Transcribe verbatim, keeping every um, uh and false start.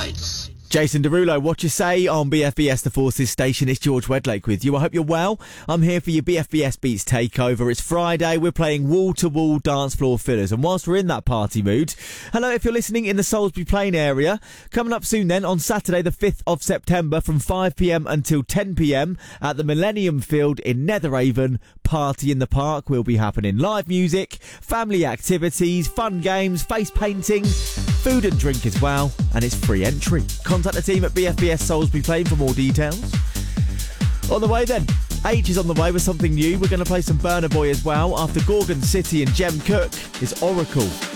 Lights. Jason Derulo, what you say on B F B S The Forces station? It's George Wedlake with you. I hope you're well. I'm here for your B F B S Beats takeover. It's Friday. We're playing wall-to-wall dance floor fillers. And whilst we're in that party mood, hello if you're listening in the Salisbury Plain area. Coming up soon then on Saturday the fifth of September from five p m until ten p m at the Millennium Field in Netheravon. Party in the Park will be happening. Live music, family activities, fun games, face painting, food and drink as well. And it's free entry. Contact the team at B F B S Salisbury Plain for more details. On the way then, H is on the way with something new. We're going to play some Burna Boy as well. After Gorgon City and Jem Cook, it's Oracle.